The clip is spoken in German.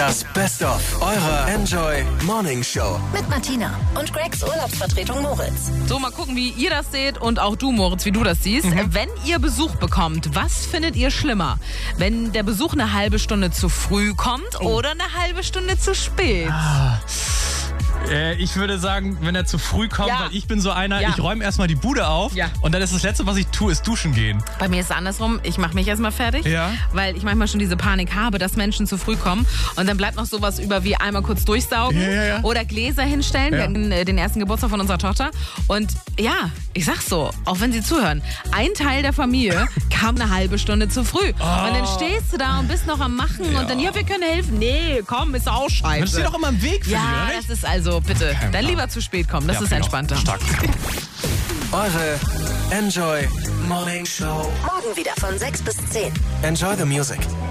Das Best-of eurer Enjoy Morning Show. Mit Martina und Gregs Urlaubsvertretung Moritz. So, mal gucken, wie ihr das seht und auch du, Moritz, wie du das siehst. Wenn ihr Besuch bekommt, was findet ihr schlimmer? Wenn der Besuch eine halbe Stunde zu früh kommt oder eine halbe Stunde zu spät? Ich würde sagen, wenn er zu früh kommt, Ja. weil ich bin so einer, Ja. ich räume erstmal die Bude auf Ja. und dann ist das Letzte, was ich tue, ist duschen gehen. Bei mir ist es andersrum. Ich mache mich erstmal fertig, Ja. weil ich manchmal schon diese Panik habe, dass Menschen zu früh kommen. Und dann bleibt noch sowas über wie einmal kurz durchsaugen Ja. oder Gläser hinstellen. Ja. Wir hatten den ersten Geburtstag von unserer Tochter. Und ja, ich sag's so, auch wenn Sie zuhören, ein Teil der Familie kam eine halbe Stunde zu früh. Und dann stehst du da und bist noch am Machen und dann, ja, wir können helfen. Nee, komm, ist auch scheiße. Das steht doch immer im Weg für dich, Ja, oder nicht? das ist also, bitte, dann klar. lieber zu spät kommen. Das Ja, ist genau. entspannter. Stark. Eure Enjoy Morning Show. Morgen wieder von 6 bis 10. Enjoy the music.